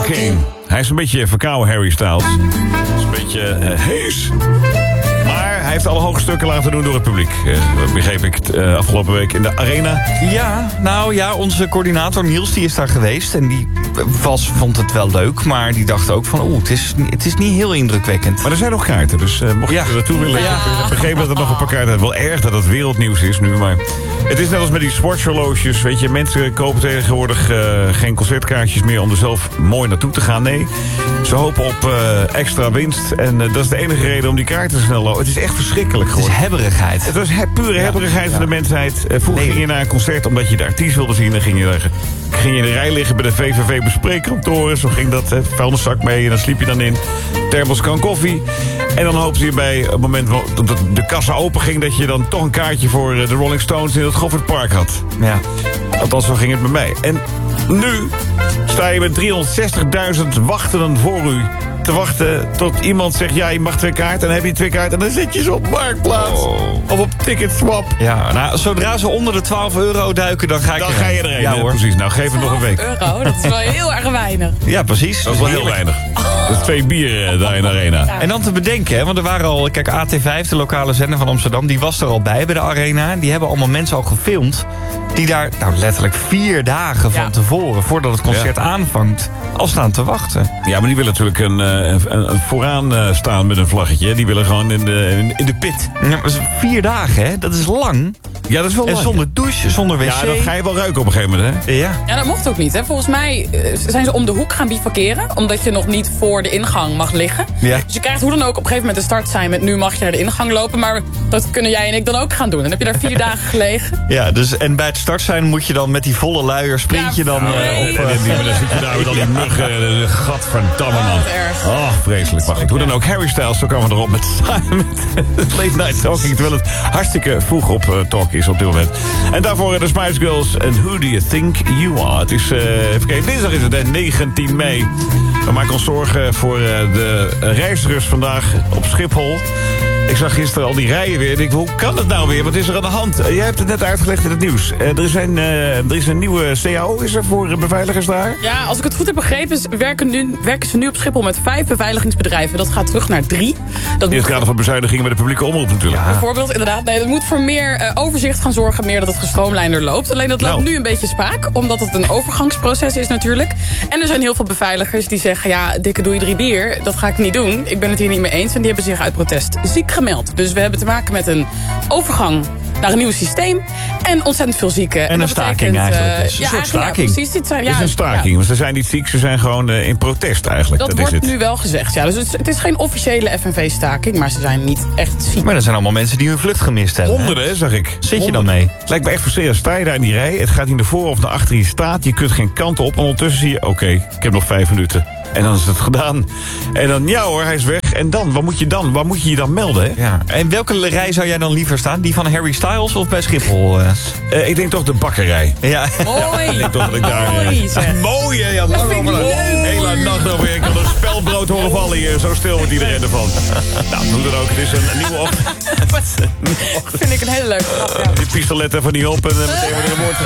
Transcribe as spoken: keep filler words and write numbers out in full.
King. Hij is een beetje verkouden, Harry Styles. Is een beetje uh, hees. Maar hij heeft alle hoge stukken laten doen door het publiek. Uh, dat begreep ik uh, afgelopen week in de Arena. Ja, nou ja, onze coördinator Niels die is daar geweest. En die was, vond het wel leuk. Maar die dacht ook van, oeh, het is, het is niet heel indrukwekkend. Maar er zijn nog kaarten. Dus uh, mocht je ja. er naartoe willen... Ja. Ik begreep dat er nog een paar kaarten... Wel erg dat het wereldnieuws is nu, maar... Het is net als met die sportshorloges. Weet je, mensen kopen tegenwoordig uh, geen concertkaartjes meer... om er zelf mooi naartoe te gaan. Nee, ze hopen op uh, extra winst. En uh, dat is de enige reden om die kaarten snel lopen. Het is echt verschrikkelijk geworden. Het is hebberigheid. Het was he- pure ja. hebberigheid ja. van de mensheid. Uh, vroeger nee. ging je naar een concert omdat je de artiest wilde zien. Dan ging je, daar, ging je in de rij liggen bij de V V V bespreekkantoren. Zo ging dat, uh, vuilniszak mee en dan sliep je dan in. Thermoskan koffie. En dan hoopte je bij het moment dat de kassa open ging... dat je dan toch een kaartje voor de Rolling Stones in het Goffert Park had. Ja. Althans, zo ging het bij mij. En nu sta je met driehonderdzestigduizend wachtenden voor u... te wachten tot iemand zegt... ja, je mag twee kaarten, en dan heb je twee kaarten... en dan zet je ze op Marktplaats. Oh. Of op Ticketswap. Ja, nou, zodra ze onder de twaalf euro duiken, dan ga ik Dan er ga je erheen, ja, hoor. hoor. Precies, nou geef het nog een week. euro, dat is wel heel erg weinig. Ja, precies. Dat is wel heel weinig. Dat is twee bieren daar in de Arena. Ja. En dan te bedenken, hè, want er waren al... Kijk, A T vijf, de lokale zender van Amsterdam... die was er al bij bij de Arena. Die hebben allemaal mensen al gefilmd... die daar nou, letterlijk vier dagen van ja. tevoren... voordat het concert ja. aanvangt, al staan te wachten. Ja, maar die willen natuurlijk een, een, een vooraan uh, staan met een vlaggetje. Die willen gewoon in de, in, in de pit. Ja, maar vier dagen, hè? Dat is lang. Ja, dat is wel En lang. zonder douche, zonder wc. Ja, dat ga je wel ruiken op een gegeven moment, hè? Ja. Ja, dat mocht ook niet. Hè. Volgens mij uh, zijn ze om de hoek gaan bivakeren. Omdat je nog niet voor de ingang mag liggen. Ja. Dus je krijgt hoe dan ook op een gegeven moment een start zijn met... nu mag je naar de ingang lopen. Maar dat kunnen jij en ik dan ook gaan doen. Dan heb je daar vier dagen gelegen. Ja, dus en bij het start zijn moet je dan met die volle luier... sprint je dan Ja, uh, op... nee, Uh, Dan zit je daar met al die muggen. Uh, Gadverdamme, man. wat erg. Oh, vreselijk. Maar goed, hoe dan ook. Harry Styles, zo kwamen we erop met met Late Night Talking. Terwijl het hartstikke vroeg op uh, talk is op dit moment. En daarvoor uh, de Spice Girls en Who Do You Think You Are. Het is, uh, even kijken, dinsdag is het, hè, negentien mei. We maken ons zorgen voor uh, de reizigers vandaag op Schiphol. Ik zag gisteren al die rijen weer. Ik denk, hoe kan het nou weer? Wat is er aan de hand? Uh, jij hebt het net uitgelegd in het nieuws. Uh, er, is een, uh, er is een nieuwe C A O is er voor uh, beveiligers daar. Ja, als ik het goed heb begrepen... werken, nu, werken ze nu op Schiphol met vijf beveiligingsbedrijven. Dat gaat terug naar drie. Dat In het kader van bezuinigingen met de publieke omroep natuurlijk. Ja. Bijvoorbeeld, inderdaad. Nee, dat moet voor meer uh, overzicht gaan zorgen. Meer dat het gestroomlijnder loopt. Alleen dat loopt Nou. nu een beetje spaak. Omdat het een overgangsproces is natuurlijk. En er zijn heel veel beveiligers die zeggen... ja, dikke doei drie bier, dat ga ik niet doen. Ik ben het hier niet mee eens. En die hebben zich uit protest ziek gemeld. Dus we hebben te maken met een overgang naar een nieuw systeem. En ontzettend veel zieken. En een staking eigenlijk. Dus. Uh, Een ja, soort eigenlijk, staking. Ja, precies. Dit zijn, ja, Het is een staking, ja. want ze zijn niet ziek, ze zijn gewoon uh, in protest eigenlijk. Dat, Dat, wordt is het. nu wel gezegd, ja. Dus het, het is geen officiële F N V-staking, maar ze zijn niet echt ziek. Maar er zijn allemaal mensen die hun vlucht gemist hebben. Honderden, hè, zag ik. Zit je Honderden. dan mee? Het lijkt me echt frustrerend. Sta je daar in die rij, het gaat niet naar voren of naar achter je staat. Je kunt geen kant op. Ondertussen zie je, oké, okay, ik heb nog vijf minuten. En dan is het gedaan. En dan, ja hoor, hij is weg. En dan, wat moet je dan? Waar moet je je dan melden, hè? Ja. En welke rij zou jij dan liever staan? Die van Harry Styles of bij Schiphol? Uh? Uh, ik denk toch de bakkerij. Ja. Mooi. Ik denk toch dat ik daar... Uh, Mooi, zeg. Mooi, hè? Ja, lang vind ik over de leuk. hele nacht over. Ik kan een spelbrood horen vallen hier. Zo stil wordt iedereen ervan. Nou, hoe dan ook. Het is een nieuwe ochtend. Vind ik een hele leuke grap, ja. Die pistoletten van die hulp en uh, meteen weer in de moord gaan.